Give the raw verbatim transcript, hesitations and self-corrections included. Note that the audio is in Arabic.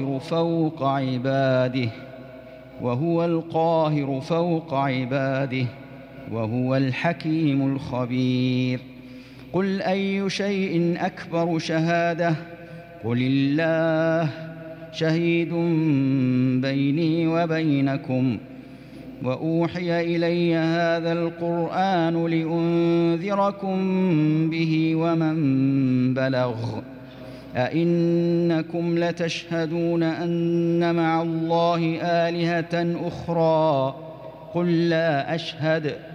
فوق عباده وهو القاهر فوق عباده وهو الحكيم الخبير. قل أي شيء أكبر شهادة؟ قل الله شهيد بيني وبينكم. وأوحي إلي هذا القرآن لأنذركم به ومن بلغ. أئنكم لتشهدون أن مع الله آلهة أخرى؟ قل لا أشهد